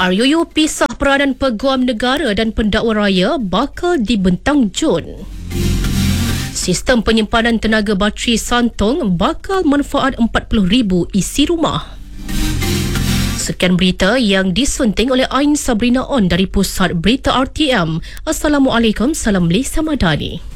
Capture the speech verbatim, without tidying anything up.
R U U pisah peranan peguam negara dan pendakwa raya bakal dibentang Jun. Sistem penyimpanan tenaga bateri Santong bakal manfaat empat puluh ribu isi rumah. Sekian berita yang disunting oleh Ain Sabrina On dari Pusat Berita R T M. Assalamualaikum, salam Malaysia Madani.